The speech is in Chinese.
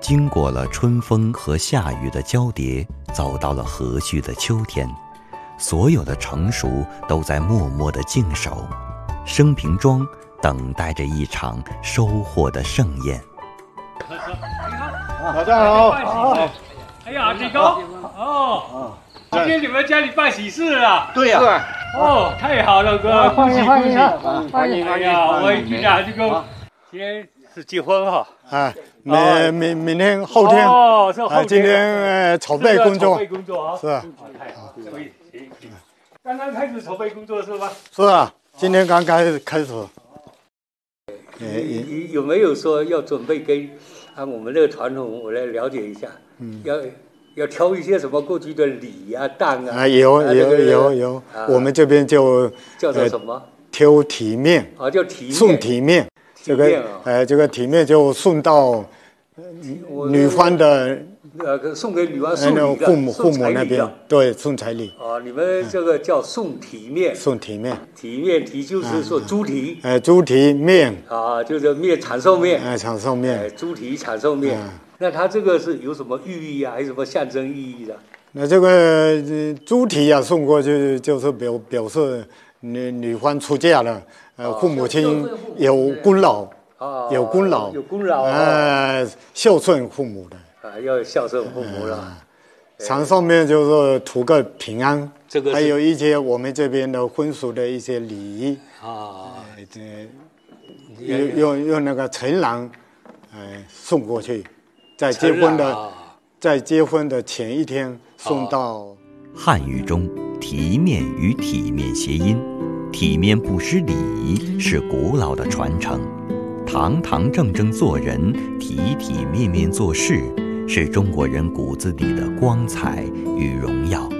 经过了春风和夏雨的交叠，走到了和煦的秋天，所有的成熟都在默默地静守，生平庄等待着一场收获的盛宴。 大家好， 哎呀，志高，哦，今天你们家里办喜事啊？ 对呀， 哦，太好了，哥，恭喜恭喜！ 欢迎哎呀，我一听啊，这个今天是结婚哈。 啊，明天后天， 哦，是后天。 今天筹备工作， 筹备工作啊， 是啊， 太好，可以，行。刚刚开始筹备工作是吧？ 是啊，今天刚开始。 有没有说要准备跟按我们这个传统，我来了解一下？要挑一些什么过去的礼啊、当啊？ 有，我们这边就叫做什么？ 挑体面啊，叫体面。 送体面，这个体面就送到女方的。 送给女方送礼的， 父母那边，对，送彩礼。 啊，你们这个叫送体面。送体面，体就是说猪蹄。 猪蹄面。 啊，就是面长寿面。 长寿面。 猪蹄长寿面。那它这个是有什么寓意啊？还是什么象征意义的？ 那这个猪蹄啊，送过去就是表示女方出嫁了，父母亲有功劳。有功劳。孝顺父母的。 要孝顺父母了。 长寿面就是图个平安， 这个还有一些我们这边的婚俗的一些礼仪用那个陈郎送过去，在结婚的前一天送到。 汉语中体面与体面谐音，体面不失礼仪是古老的传承，堂堂正正做人，体体面面做事，是中国人骨子里的光彩与荣耀。